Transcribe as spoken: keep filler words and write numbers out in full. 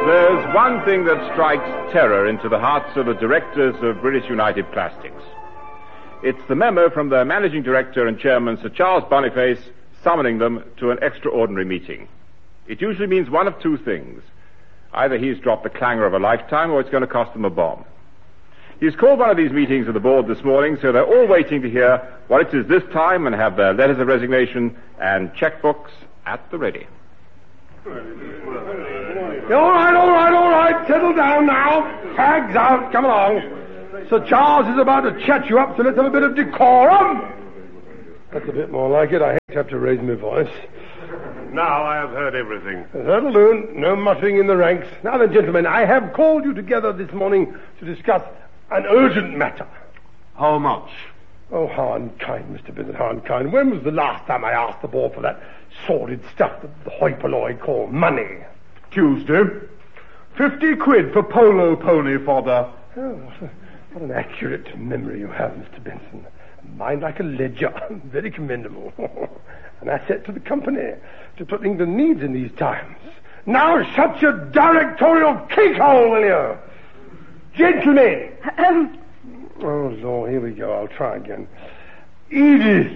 There's one thing that strikes terror into the hearts of the directors of British United Plastics. It's the memo from their managing director and chairman, Sir Charles Boniface, summoning them to an extraordinary meeting. It usually means one of two things. Either he's dropped the clangor of a lifetime or it's going to cost them a bomb. He's called one of these meetings of the board this morning, so they're all waiting to hear what it is this time and have their letters of resignation and checkbooks at the ready. All right, all right, all right. Settle down now. Tags out. Come along. Sir Charles is about to chat you up, so let's have a bit of decorum. That's a bit more like it. I hate to have to raise my voice. Now I have heard everything. That'll do. No muttering in the ranks. Now then, gentlemen, I have called you together this morning to discuss an urgent matter. How much? Oh, how unkind, Mister Bennett, how unkind. When was the last time I asked the board for that sordid stuff that the hoi polloi call money? Tuesday. Fifty quid for polo pony fodder. Oh, what, a, what an accurate memory you have, Mister Benson. Mind like a ledger. Very commendable. An asset to the company. To what England needs in these times. Now shut your directorial cakehole, will you? Gentlemen! Oh, Lord, here we go. I'll try again. Edith!